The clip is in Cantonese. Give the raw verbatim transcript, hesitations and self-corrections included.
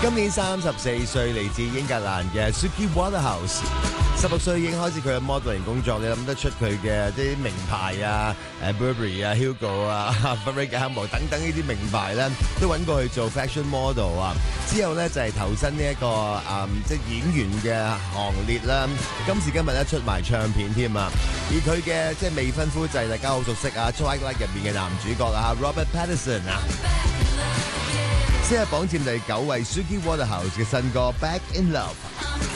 今年三十四歲，嚟自英格蘭嘅 Suki Waterhouse。十六歲已經開始佢嘅 modeling 工作，你諗得出佢嘅啲名牌啊，誒 Burberry 啊、Hugo 啊、Ferragamo 等等呢啲名牌咧，都揾過去做 fashion model 啊。之後咧就係、是、投身呢、這、一個誒、嗯、即係演員嘅行列啦。今時今日咧出埋唱片添啊。而佢嘅即係未婚夫就係大家好熟悉啊 Twilight 入面嘅男主角啊 Robert Pattinson 啊。先係榜佔第九位 Suki Waterhouse 嘅新歌 Back in Love。